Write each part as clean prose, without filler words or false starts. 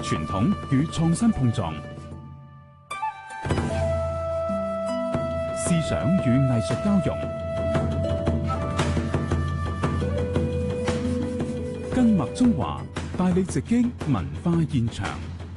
傳統與創新碰撞，思想與藝術交融，跟麥中華帶你直擊文化現場。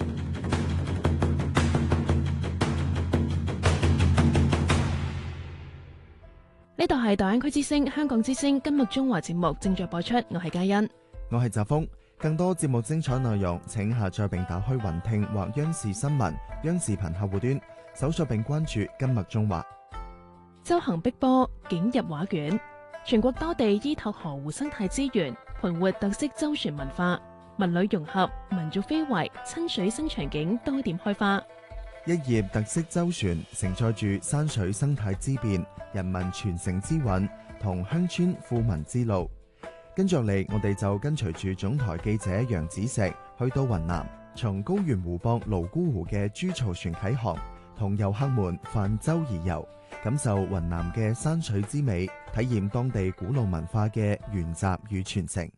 呢度係大灣區之聲、香港之聲跟麥中華節目正在播出，我係嘉欣， 我係澤峰。更多節目精彩內容，請下載並打開雲聽或央視新聞、央視頻客戶端，搜索並關注跟麥中華。 周行碧波，景入畫卷。全國多地依託河湖生態資源，盤活特色舟船文化，文旅融合，民族非遺，親水新場景多點開花。 一葉特色舟船承載住山水生態之變、人民傳承之韻同鄉村富民之路。跟住嚟，我哋就跟隨住總台記者楊子石去到雲南，從高原湖泊瀘沽湖嘅豬槽船啟航，同遊客們泛舟而遊，感受雲南嘅山水之美，體驗當地古老文化嘅沿襲與傳承。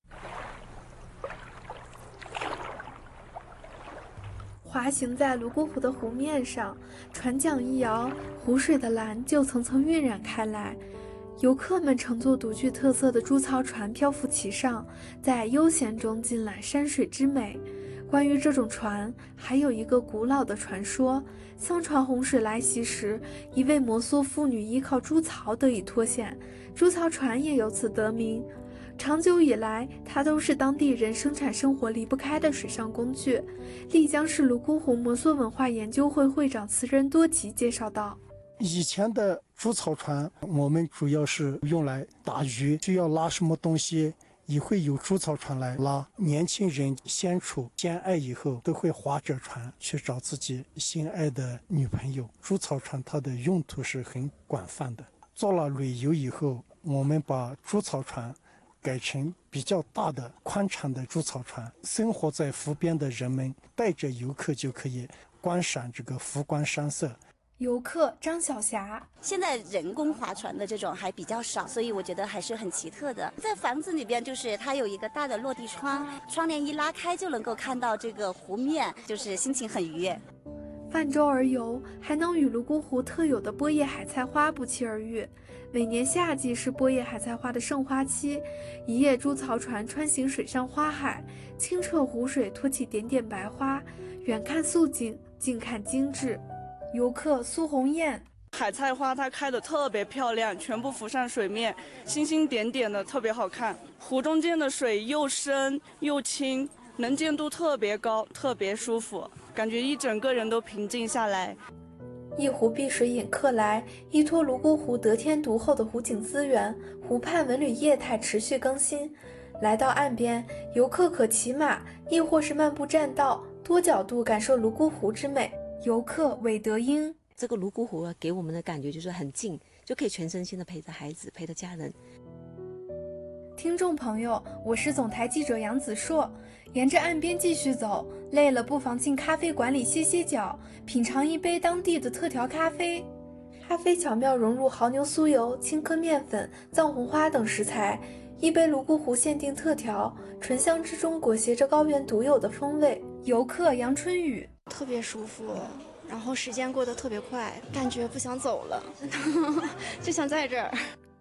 滑行在瀘沽湖的湖面上，船桨一摇，湖水的蓝就层层晕染开来。游客们乘坐独具特色的猪槽船漂浮其上，在悠闲中尽览山水之美。关于这种船，还有一个古老的传说。相传洪水来袭时，一位摩梭妇女依靠猪槽得以脱险，猪槽船也由此得名。长久以来，它都是当地人生产生活离不开的水上工具。丽江市瀘沽湖摩梭文化研究会会长词人多吉介绍道， 以前的猪槽船我们主要是用来打鱼，需要拉什么东西也会有猪槽船来拉。年轻人相处相爱以后，都会划着船去找自己心爱的女朋友。猪槽船它的用途是很广泛的。做了旅游以后，我们把猪槽船改成比较大的宽敞的猪槽船，生活在湖边的人们带着游客就可以观赏这个湖光山色。 游客张小霞， 现在人工划船的这种还比较少，所以我觉得还是很奇特的。在房子里边，就是它有一个大的落地窗，窗帘一拉开就能够看到这个湖面，就是心情很愉悦。 泛舟而游，还能与瀘沽湖特有的波叶海菜花不期而遇。每年夏季是波叶海菜花的盛花期，一叶猪槽船穿行水上花海，清澈湖水托起点点白花，远看素净，近看精致。游客苏红艳， 海菜花它开得特别漂亮，全部浮上水面，星星点点的，特别好看。湖中间的水又深又清，能见度特别高，特别舒服，感觉一整个人都平静下来。 一湖碧水引客来，依托瀘沽湖得天独厚的湖景资源，湖畔文旅业态持续更新。来到岸边，游客可骑马，亦或是漫步栈道，多角度感受瀘沽湖之美。游客韦德英， 这个瀘沽湖给我们的感觉就是很近，就可以全身心的陪着孩子，陪着家人。 听众朋友，我是总台记者杨子硕。沿着岸边继续走，累了不妨进咖啡馆里歇歇脚，品尝一杯当地的特调咖啡。咖啡巧妙融入牦牛酥油、青稞面粉、藏红花等食材，一杯瀘沽湖限定特调，醇香之中裹挟着高原独有的风味。游客杨春雨， 特别舒服，然后时间过得特别快，感觉不想走了就想在这儿。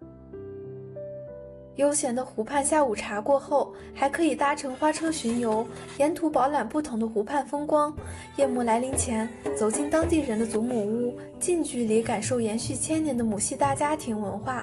悠闲的湖畔下午茶过后，还可以搭乘花车巡游，沿途饱览不同的湖畔风光。夜幕来临前，走进当地人的祖母屋，近距离感受延续千年的母系大家庭文化。